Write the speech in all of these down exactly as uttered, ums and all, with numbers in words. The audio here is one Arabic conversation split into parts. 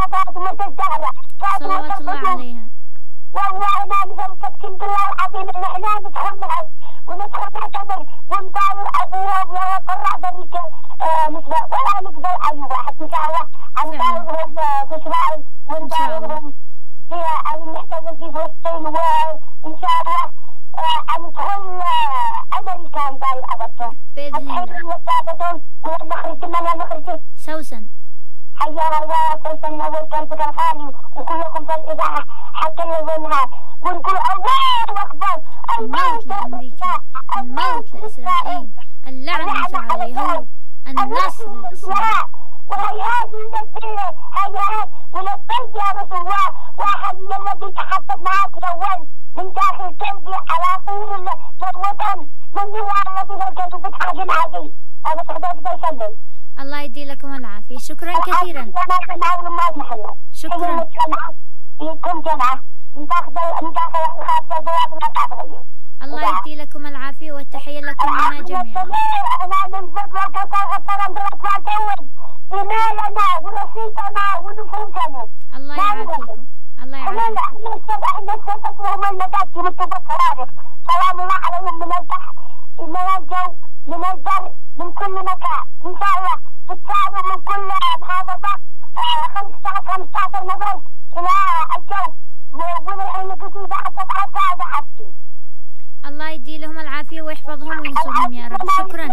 فاطمة الزهرة صلوات الله عليها. والله ما نزلت كنت الله العظيم ان احنا ندخل معك وندخل نعتبر ونطاوع ابوها ولا طلع ذلك نسبة ولا نقدر اي واحد ان شاء الله نطاوعهم في اسرائيل ونطاوعهم فيها ان نحتاج في فلسطين وان شاء الله ندخل امريكا نطاوع ابدهم باذن الله. ابدهم ونخرج منها نخرج سوسن. حيا الله سوسن نور قلبك الغالي وكلكم في الاذاعه حتى لونها ونقول الله اكبر. الموت لأمريكا، الموت لإسرائيل، اللعنة على اليهود، النصر لإسرائيل. وهيهات ندبره هيهات ولبيت يا رسول الله وحي الذي تحدث معك الأول من داخل قلبي على طول الوطن من الله الذي لو كنت بتحاجم عادي هذا تحدث بيسلم. الله يدي لكم العافية. شكرا كثيرا. شكرا. يكون جمعة نداخل نداخل الخاصة جواب لا تعرفين. الله يدي لكم العافية والتحية لكم منا جميعا. أنا من فضل وقطار قطار بالأطفال تول إيماننا ورصيدنا ونفوسنا. الله يعافيكم. الله يعافيكم. احنا السبب احنا السبب وهم المداد يمتوا بالصواريخ. سلام الله عليهم من البحر من الجو من البر من كل مكان إن شاء الله تتساووا من كل محافظة خمسة عشر خمسة عشر مدرج إلى الجو والحين الجديدة حتى حتى حتى. الله يدي لهم العافية ويحفظهم وينصرهم يا رب. شكرا.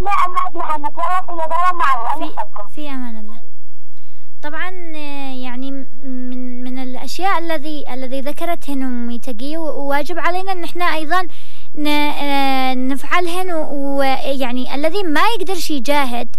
في, في أمان الله. طبعا يعني من من الأشياء الذي الذي ذكرتهن أمي تقي وواجب علينا أن احنا أيضا نفعلهن ويعني الذي ما يقدرش يجاهد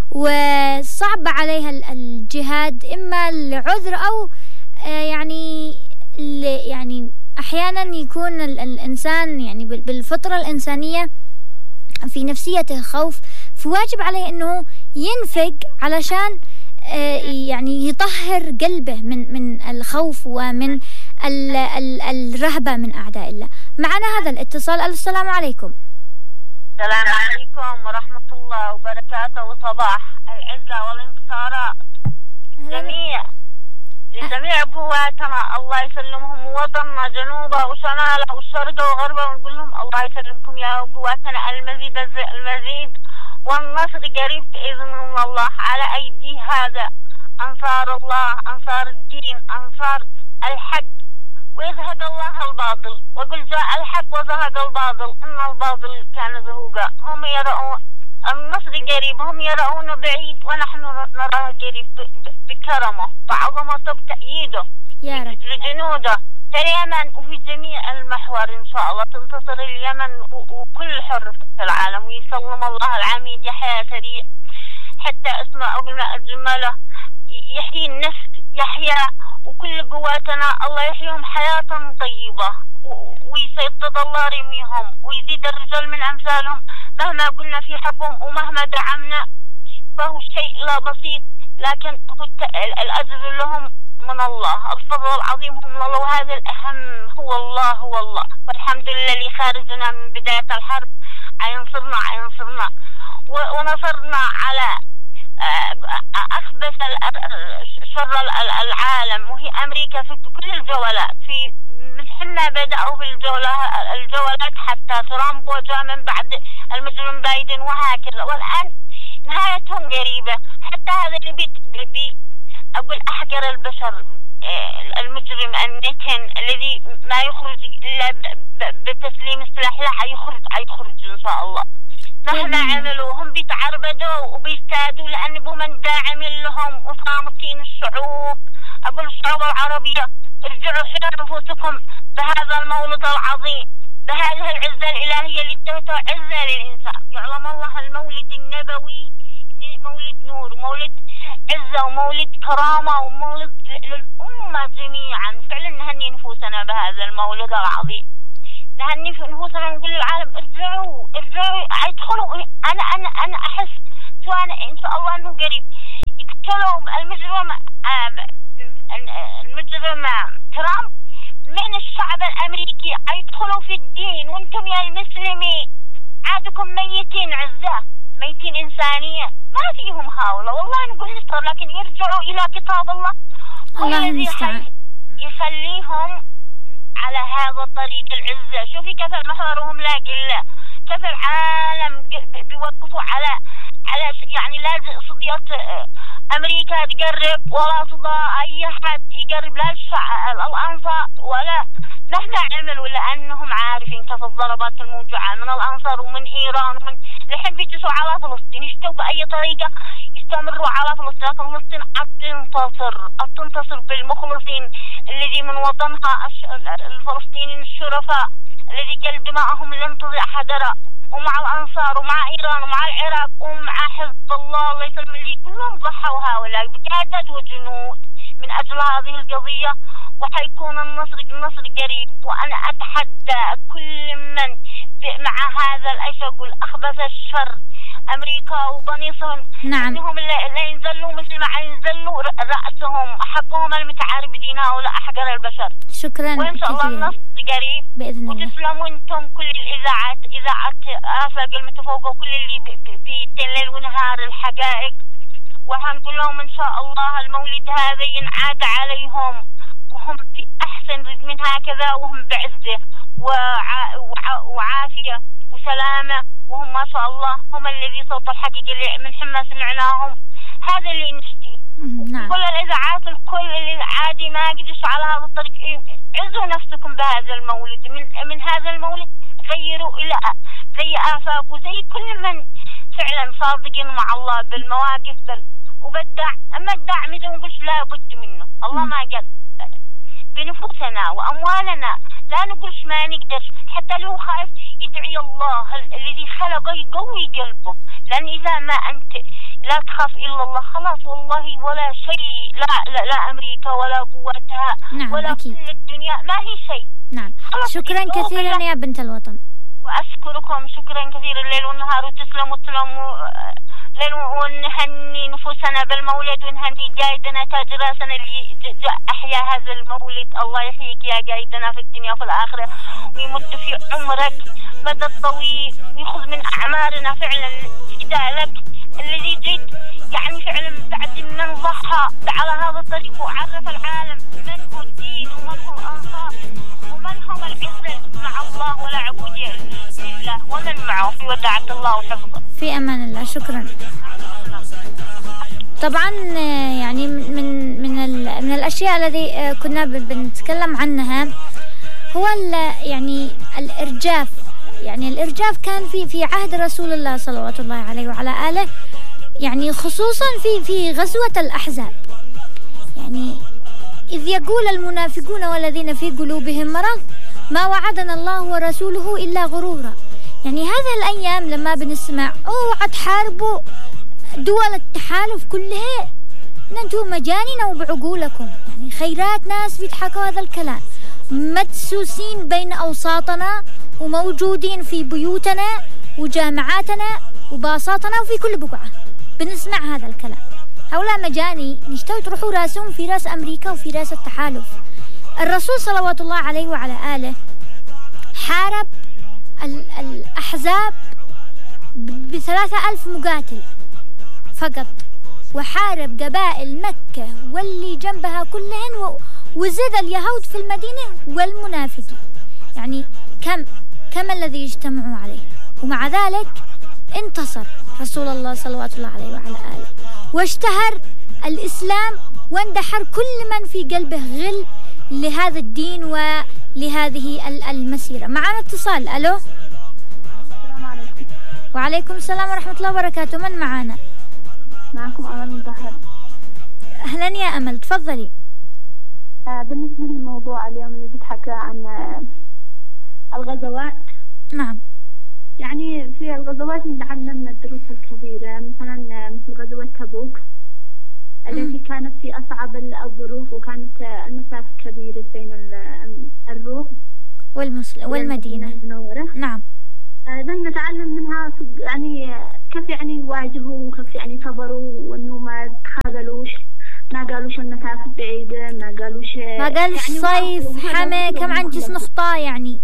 وصعب عليها الجهاد إما العذر أو يعني يعني أحيانا يكون الإنسان يعني بالفطرة الإنسانية في نفسيته خوف، فواجب عليه أنه ينفق علشان يعني يطهر قلبه من من الخوف ومن ال ال الرهبة من أعداء الله. معنا هذا الاتصال. السلام عليكم. السلام عليكم ورحمة الله وبركاته وصباح العزة والانتصارات للجميع لجميع أبواتنا الله يسلمهم وطننا جنوبه وشماله وشرقه وغربه ونقول لهم الله يسلمكم يا أبواتنا المزيد المزيد والنصر قريب بإذن الله على أيدي هذا أنصار الله أنصار الدين أنصار الحق ويزهق الله الباطل وقل جاء الحق وزهق الباطل إن الباطل كان زهوقا. هم يرون النصر قريب هم يرون بعيد ونحن نراه قريب بكرمه وعظمته بتأييده يا رب لجنوده في اليمن وفي جميع المحور إن شاء الله تنتصر اليمن وكل حر في العالم ويسلم الله العميد يحيى سريع حتى اسمه أقول ما أجمله يحيي النفس يحيى وكل قواتنا الله يحييهم حياة طيبة ويسدد الله رميهم ويزيد الرجال من أمثالهم مهما قلنا في حبهم ومهما دعمنا فهو شيء لا بسيط لكن الأجر لهم من الله الفضل العظيم هم الله وهذا الأهم هو الله هو الله والحمد لله اللي خارجنا من بداية الحرب عينصرنا عينصرنا ونصرنا على أخبث شر العالم وهي أمريكا في كل الجولات في من حنا بدأوا في الجولات حتى ترامب وجاء من بعد المجرم بايدن وهكذا والآن نهايتهم قريبة حتى هذا اللي بي, بي أقول أحقر البشر المجرم النتن الذي ما يخرج إلا بتسليم السلاح لا حيخرج حيخرج إن شاء الله. مهما عملوا هم بيتعربدوا وبيستادوا لأن بمن داعم لهم وصامتين الشعوب أقول الشعوب العربية ارجعوا حيوا نفوسكم بهذا المولد العظيم بهذه العزة الإلهية اللي ادتها عزة للإنسان. يعلم الله المولد النبوي مولد نور ومولد عزة ومولد كرامة ومولد للأمة جميعا. فعلا نهني نفوسنا بهذا المولد العظيم نهني في نفوسنا نقول للعالم ارجعوا ارجعوا ادخلوا. أنا أنا أنا أحس سواء إن شاء الله أنه قريب يقتلوا المجرم المجرم ترامب من الشعب الأمريكي يدخلوا في الدين وانتم يا المسلمين عادكم ميتين عزة ميتين إنسانية ما فيهم هؤلاء والله نقول نصر لكن يرجعوا إلى كتاب الله الله المستعان. يخليهم على هذا الطريق العزة. شوفي كيف المحور وهم لا قلة، كيف العالم بيوقفوا على على يعني لازم صديات أمريكا تقرب ولا صدى أي حد يقرب، لا الشعب الأنصار ولا مهما عملوا، لأنهم عارفين كيف الضربات الموجعة من الأنصار ومن إيران ومن الحين بيجلسوا على فلسطين، يشتوا بأي طريقة يستمروا على فلسطين. فلسطين أتنتصر أتنتصر بالمخلصين الذي من وطنها الفلسطينيين الشرفاء الذي قال دماءهم لن تضيع حدرا، ومع الأنصار ومع إيران ومع العراق ومع حزب الله الله يسلم اللي كلهم ضحوا هؤلاء بقادة وجنود من أجل هذه القضية، وحيكون النصر النصر قريب. وأنا أتحدى كل من مع هذا الأشق والأخبث الشر أمريكا وبنيصهم، نعم. إنهم لا ينزلوا مثل ما ينزلوا رأسهم، حقهم المتعاربين هؤلاء أحقر البشر. شكرا وإن شاء الله النصر قريب بإذن الله. وتسلموا أنتم كل الإذاعات، إذاعات آفاق المتفوقة وكل اللي بيتن ليل ونهار الحقائق، وهنقول لهم إن شاء الله المولد هذا ينعاد عليهم وهم في أحسن من هكذا، وهم بعزة وع... وع... وعافية وسلامة، وهم ما شاء الله هم الذي صوت الحقيقة اللي من حما سمعناهم. هذا اللي نشتي. نعم. كل الإذاعات الكل اللي عادي ما قدروا على هذا الطريق، عزوا نفسكم بهذا المولد، من من هذا المولد غيروا إلى زي آفاق وزي كل من فعلا صادقين مع الله بالمواقف بل وبالدع. أما الدعم إذا ما قلت لا بد منه، الله ما قال بنفوسنا وأموالنا لا نقولش ما نقدر، حتى لو خايف يدعي الله الذي خلقه يقوي قلبه، لأن إذا ما أنت لا تخاف إلا الله خلاص والله ولا شيء، لا لا, لا أمريكا ولا قوتها، نعم ولا أكيد. كل الدنيا ما هي شيء. نعم شكرا كثيرا يا بنت الوطن، وأشكركم شكرا كثيرا الليل والنهار، وتسلموا تسلموا ليل، ونهني نفوسنا بالمولد ونهني قايدنا تاج راسنا اللي أحيا هذا المولد. الله يحييك يا قايدنا في الدنيا وفي الآخرة، ويمد في عمرك مدى الطويل، ويخذ من أعمارنا فعلا فداء لك الذي جيت يعني فعلا بعد من ضحى على هذا الطريق وعرف العالم من هو الدين ومن هو الأنصار ومن هم العزة مع الله ولا عبودية لله، ومن معه في وداعة الله وحفظه. في أمان الله. شكرا. طبعا يعني من من من الأشياء التي كنا بنتكلم عنها هو يعني الإرجاف. يعني الإرجاف كان في في عهد رسول الله صلوات الله عليه وعلى آله، يعني خصوصا في في غزوة الأحزاب. يعني إذ يقول المنافقون والذين في قلوبهم مرض ما وعدنا الله ورسوله إلا غرورا. يعني هذه الأيام لما بنسمع اوعى تحاربوا دول التحالف كلها، أنتم مجانين وبعقولكم، يعني خيرات ناس بيضحكوا هذا الكلام، مدسوسين بين أوساطنا وموجودين في بيوتنا وجامعاتنا وباصاتنا وفي كل بقعة بنسمع هذا الكلام. هؤلاء مجاني نشتوا تروحوا راسهم في راس أمريكا وفي راس التحالف. الرسول صلوات الله عليه وعلى آله حارب الأحزاب بثلاثة ألف مقاتل فقط، وحارب قبائل مكة واللي جنبها كلهن، وزاد اليهود في المدينة والمنافقين. يعني كم كم الذي يجتمعوا عليه، ومع ذلك انتصر رسول الله صلوات الله عليه وعلى آله، واشتهر الإسلام واندحر كل من في قلبه غل لهذا الدين ولهذه المسيرة. معنا اتصال. ألو. السلام عليكم. وعليكم السلام ورحمة الله وبركاته. من معنا؟ معكم أمل مطهر. أهلا يا أمل، تفضلي. آه بالنسبة للموضوع اليوم اللي بيتحكى عن آه الغزوات. نعم. يعني في الغزوات تعلمنا الدروس الكثيرة، مثلا مثل غزوة تبوك التي كانت في أصعب الظروف، وكانت المسافة كبيرة بين الروم والمسلم والمدينة المنورة. نعم. إذا نتعلم منها يعني كيف يعني يواجهوا وكيف يعني صبروا، وإنه ما تخاذلوش، ما قالوش المسافة بعيدة، ما قالوش ما قالوش يعني صيف حما كم عن جس نخطة. يعني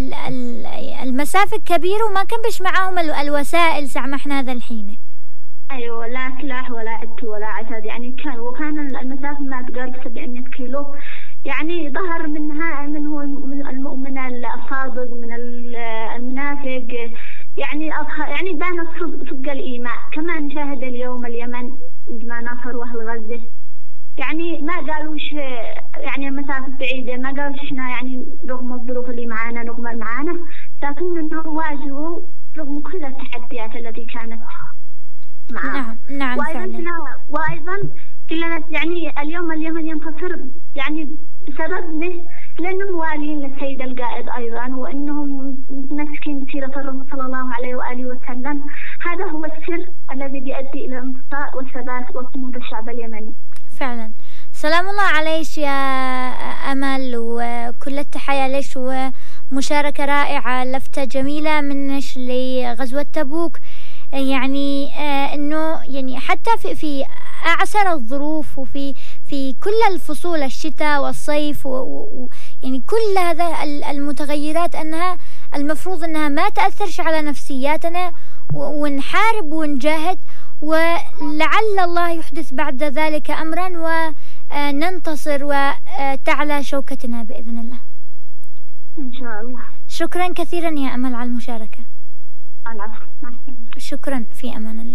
المسافة كبيرة وما كان بش معاهم الوسائل ساعة ما احنا هذا الحين. أيوة، لا سلاح ولا عد ولا عتاد، يعني كان وكان المسافة ما تقارب سبعمية كيلو. يعني ظهر منها من هو المؤمن الصادق من المنافق، يعني أظهر يعني بان صدق الإيمان. كما نشاهد اليوم اليمن ما نصروا أهل غزة، يعني ما قالوش يعني المسافة بعيدة، ما قالوش إحنا يعني رغم الظروف اللي معانا رغم معانا، لكن إنهم واجهوا رغم كل التحديات التي كانت معانا. نعم نعم وأيضا فعلا. وأيضا كلنا يعني اليوم اليمن ينتصر يعني بسبب لأنهم موالين للسيد القائد أيضا، وأنهم متمسكين بسيرة الرسول صلى الله عليه وآله وسلم. هذا هو السر الذي بيؤدي إلى الانتصار والثبات وصمود الشعب اليمني. فعلا. سلام الله عليك يا أمل، وكل التحية لك، ومشاركة رائعة، لفتة جميلة منك لغزوة تبوك. يعني آه إنه يعني حتى في في أعسر الظروف وفي في كل الفصول الشتاء والصيف ويعني كل هذا المتغيرات، أنها المفروض أنها ما تأثرش على نفسياتنا، ونحارب ونجاهد، ولعل الله يحدث بعد ذلك أمرا وننتصر وتعلى شوكتنا بإذن الله إن شاء الله. شكرا كثيرا يا أمل على المشاركة. العفو. شكرا، في أمان الله.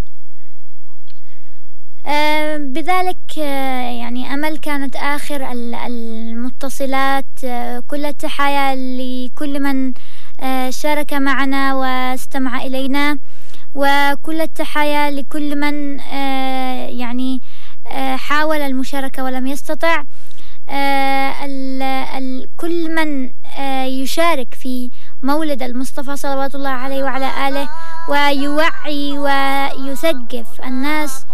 آه بذلك آه يعني أمل كانت آخر المتصلات. آه كل التحايا لكل من آه شارك معنا واستمع إلينا، وكل التحايا لكل من آه يعني آه حاول المشاركة ولم يستطع. آه ال ال كل من آه يشارك في مولد المصطفى صلوات الله عليه وعلى آله ويوعي ويثقف الناس،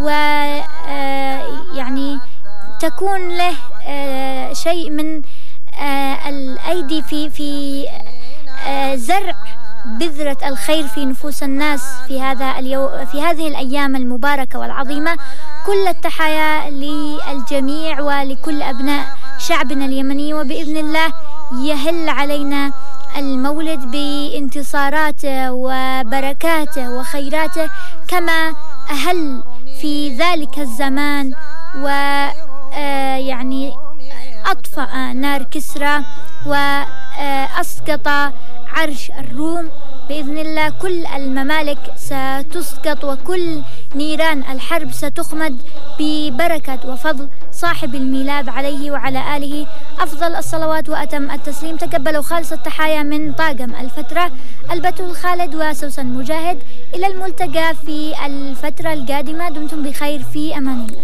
ويعني تكون له شيء من الأيدي في في زرع بذرة الخير في نفوس الناس في هذا اليوم، في هذه الأيام المباركة والعظيمة. كل التحايا للجميع ولكل أبناء شعبنا اليمني، وبإذن الله يهل علينا المولد بانتصاراته وبركاته وخيراته كما أهل في ذلك الزمان، ويعني أطفأ نار كسرى وأسقط عرش الروم. بإذن الله كل الممالك ستسقط، وكل نيران الحرب ستخمد ببركة وفضل صاحب الميلاد عليه وعلى آله أفضل الصلوات وأتم التسليم. تقبلوا خالص التحايا من طاقم الفترة البتول خالد وسوسن مجاهد. إلى الملتقى في الفترة القادمة، دمتم بخير، في أمان الله.